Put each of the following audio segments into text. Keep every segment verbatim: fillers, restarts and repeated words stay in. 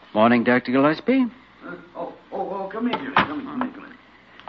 Morning, Doctor Gillespie. Uh, oh, oh, oh, come in, Jimmy. Come in, come in, come in.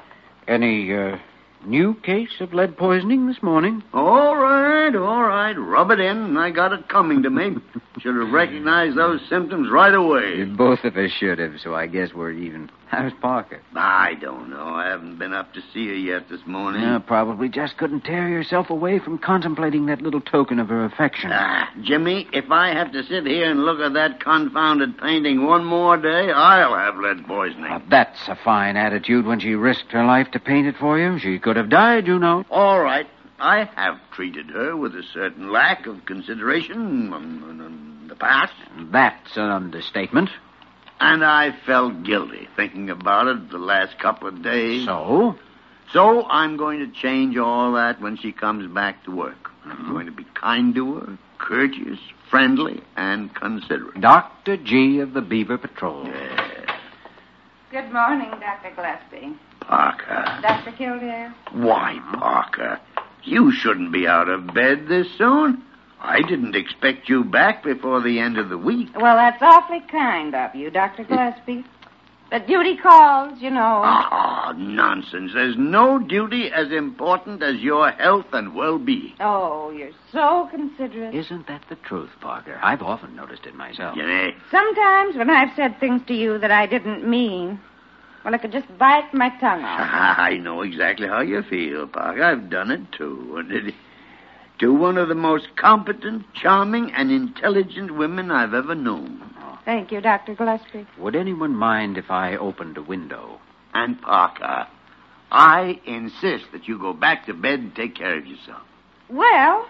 Any, uh, new case of lead poisoning this morning? All right, all right. Rub it in. I got it coming to me. Should have recognized those symptoms right away. Both of us should have, so I guess we're even. How's Parker? I don't know. I haven't been up to see her yet this morning. Yeah, probably just couldn't tear yourself away from contemplating that little token of her affection. Ah, Jimmy, if I have to sit here and look at that confounded painting one more day, I'll have lead poisoning. Now, that's a fine attitude when she risked her life to paint it for you. She could have died, you know. All right. I have treated her with a certain lack of consideration in the past. That's an understatement. And I felt guilty thinking about it the last couple of days. So? So I'm going to change all that when she comes back to work. I'm Mm-hmm. going to be kind to her, courteous, friendly, and considerate. Doctor G of the Beaver Patrol. Yes. Good morning, Doctor Gillespie. Parker. Doctor Kildare? Why, Parker? You shouldn't be out of bed this soon. I didn't expect you back before the end of the week. Well, that's awfully kind of you, Doctor Gillespie. But duty calls, you know. Ah, nonsense. There's no duty as important as your health and well-being. Oh, you're so considerate. Isn't that the truth, Parker? I've often noticed it myself. Jenny. Sometimes when I've said things to you that I didn't mean, well, I could just bite my tongue off. I know exactly how you feel, Parker. I've done it, too. And it, to one of the most competent, charming, and intelligent women I've ever known. Thank you, Doctor Gillespie. Would anyone mind if I opened a window? And, Parker, I insist that you go back to bed and take care of yourself. Well,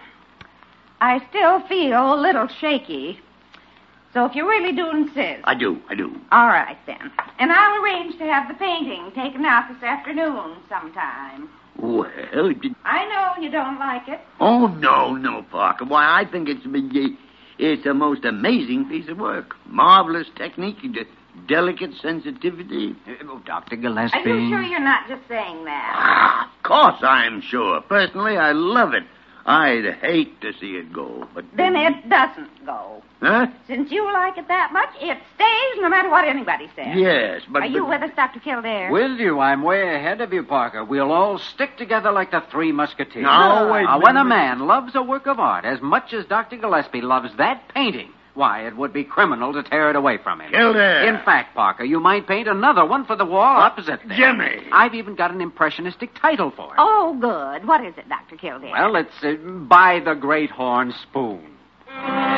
I still feel a little shaky. So if you really do insist. I do, I do. All right, then. And I'll arrange to have the painting taken out this afternoon sometime. Well, it, I know you don't like it. oh, no, no, Parker. Why, I think it's it's a most amazing piece of work. Marvelous technique, de- delicate sensitivity. Oh, Doctor Gillespie. Are you sure you're not just saying that? Ah, of course I'm sure. Personally, I love it. I'd hate to see it go, but... Then it doesn't go. Huh? Since you like it that much, it stays no matter what anybody says. Yes, but... Are you but... with us, Doctor Kildare? With you. I'm way ahead of you, Parker. We'll all stick together like the Three Musketeers. No, wait a Now, when a minute. man loves a work of art as much as Doctor Gillespie loves that painting, why, it would be criminal to tear it away from him. Kildare. In fact, Parker, you might paint another one for the wall opposite there. Jimmy. I've even got an impressionistic title for it. Oh, good. What is it, Doctor Kildare? Well, it's uh, By the Great Horn Spoon.